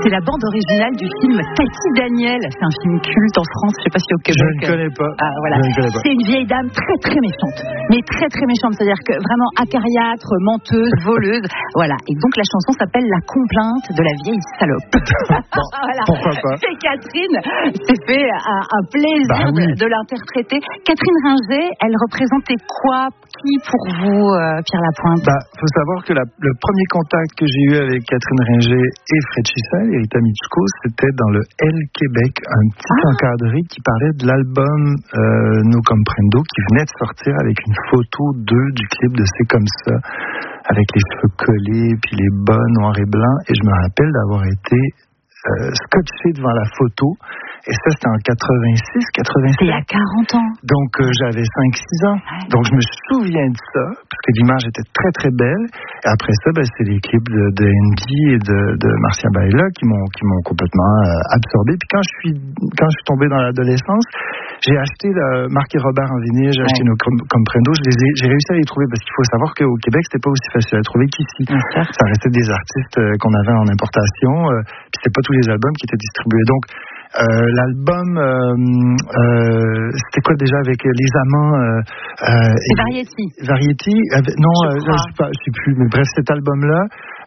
C'est la bande originale du film Tati Daniel. C'est un film culte en France, je ne sais pas si au Québec. Je ne connais pas. Ah, voilà. C'est une vieille dame très très méchante. Mais très très méchante, c'est-à-dire que vraiment acariâtre, menteuse, voleuse. Voilà. Et donc la chanson s'appelle La complainte de la vieille salope. Bon, voilà. Pourquoi pas. Et Catherine s'est fait un plaisir de l'interpréter. Catherine Ringer, elle représentait quoi? Qui pour vous, Pierre Lapointe? Faut savoir que le premier contact que j'ai eu avec Catherine Ringer et Fred Chissel, Erita Mitsuko, c'était dans le Elle Québec, un petit encadré qui parlait de l'album No Comprendo qui venait de sortir avec une photo d'eux du clip de C'est comme ça, avec les cheveux collés puis les bas noirs et blancs. Et je me rappelle d'avoir été scotché devant la photo. Et ça, c'était en 86, 87. C'est il y a 40 ans. Donc, j'avais 5-6 ans. Ouais. Donc, je me souviens de ça, parce que l'image était très, très belle. Et après ça, c'est les clips de Andy et de Marcia Baila qui m'ont complètement absorbé. Puis quand je suis tombé dans l'adolescence, j'ai acheté Marc et Robert en vinyle, j'ai acheté nos Comprendo. J'ai réussi à les trouver, parce qu'il faut savoir qu'au Québec, c'était pas aussi facile à trouver qu'ici. Ça restait des artistes qu'on avait en importation. Puis c'était pas tous les albums qui étaient distribués. Donc, l'album c'était quoi déjà avec les amants c'est Variety non je sais plus, mais bref, cet album là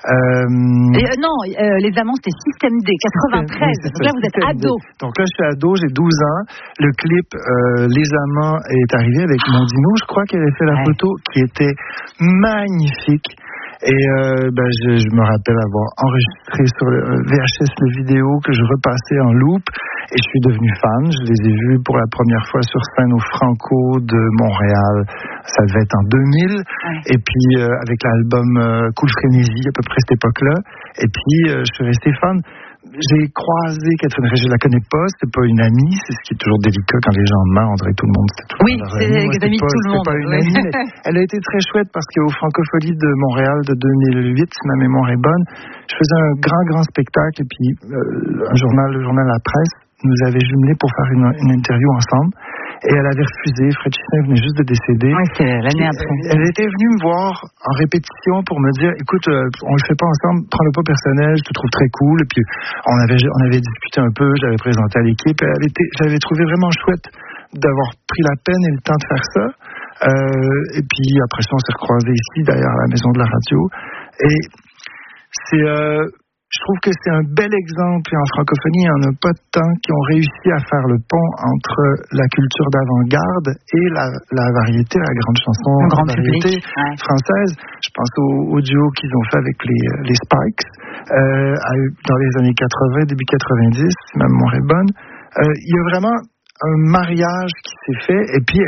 les amants c'était Système D 93. Donc là vous êtes ado. Donc là je suis ado, j'ai 12 ans. Le clip Les amants est arrivé avec Mondino, je crois qu'elle avait fait la photo, qui était magnifique. Et je me rappelle avoir enregistré sur le VHS le vidéo que je repassais en loop, et je suis devenu fan. Je les ai vus pour la première fois sur scène au Franco de Montréal. Ça devait être en 2000. Et puis avec l'album Cool Frénésie à peu près cette époque-là. Et puis je suis resté fan. J'ai croisé Catherine Ringer, je la connais pas, c'était pas une amie, c'est ce qui est toujours délicat quand les gens meurent, on dirait tout le monde, c'était toujours c'est des amis de tout le monde. Pas une amie, mais elle a été très chouette parce qu'au Francophonie de Montréal de 2008, si ma mémoire est bonne, je faisais un grand spectacle, et puis le journal La Presse nous avait jumelés pour faire une interview ensemble. Et elle avait refusé. Fred Chissel venait juste de décéder. Oui, c'est l'année après. Elle était venue me voir en répétition pour me dire, écoute, on le fait pas ensemble, prends-le pas personnel, je te trouve très cool. Et puis on avait discuté un peu, je l'avais présenté à l'équipe. Je l'avais trouvé vraiment chouette d'avoir pris la peine et le temps de faire ça. Et puis après ça, on s'est recroisés ici, derrière la maison de la radio. Et c'est je trouve que c'est un bel exemple, et en francophonie, il n'y en a pas tant qui ont réussi à faire le pont entre la culture d'avant-garde et la variété, la grande chanson, la variété française. Je pense au duo qu'ils ont fait avec les Spikes dans les années 80, début 90, si ma mémoire est bonne. Il y a vraiment un mariage qui s'est fait, et puis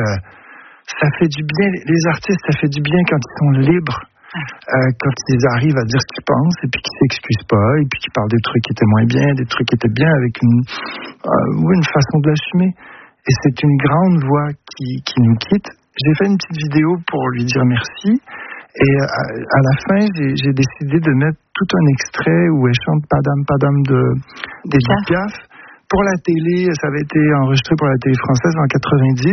ça fait du bien, les artistes, ça fait du bien quand ils sont libres. Quand ils arrivent à dire ce qu'ils pensent, et puis qu'ils s'excusent pas, et puis qu'ils parlent des trucs qui étaient moins bien, des trucs qui étaient bien, avec une façon de l'assumer. Et c'est une grande voix qui nous quitte. J'ai fait une petite vidéo pour lui dire merci, et à la fin j'ai décidé de mettre tout un extrait où elle chante Padam Padam d'Edith Piaf. Pour la télé, ça avait été enregistré pour la télé française en 90.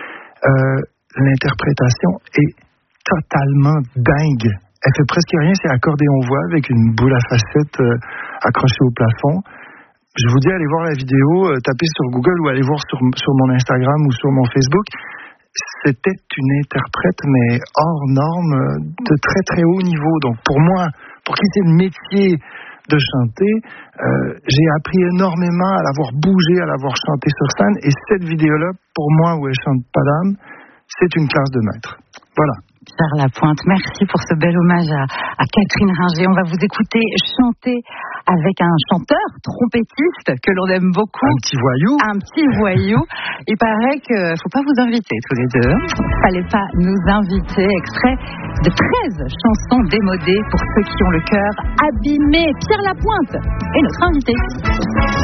L'interprétation est totalement dingue. Elle fait presque rien, c'est accordéon-voix avec une boule à facettes accrochée au plafond. Je vous dis, allez voir la vidéo, tapez sur Google ou allez voir sur mon Instagram ou sur mon Facebook. C'était une interprète, mais hors norme, de très très haut niveau. Donc pour moi, pour qui c'est le métier de chanter, j'ai appris énormément à l'avoir bougé, à l'avoir chanté sur scène. Et cette vidéo-là, pour moi, où elle chante Padam, c'est une classe de maître. Voilà. Pierre Lapointe, merci pour ce bel hommage à Catherine Ringer. On va vous écouter chanter avec un chanteur trompettiste que l'on aime beaucoup. Un petit voyou. Un petit voyou. Il paraît qu'il ne faut pas vous inviter tous les deux. Fallait pas nous inviter. Extrait de 13 chansons démodées pour ceux qui ont le cœur abîmé. Pierre Lapointe est notre invité.